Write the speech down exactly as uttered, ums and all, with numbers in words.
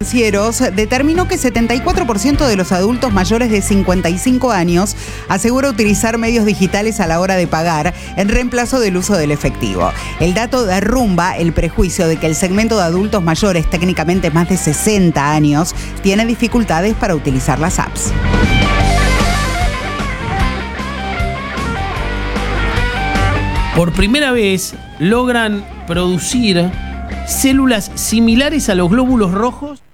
Financieros determinó que setenta y cuatro por ciento de los adultos mayores de cincuenta y cinco años asegura utilizar medios digitales a la hora de pagar en reemplazo del uso del efectivo. El dato derrumba el prejuicio de que el segmento de adultos mayores, técnicamente más de sesenta años, tiene dificultades para utilizar las apps. Por primera vez logran producir células similares a los glóbulos rojos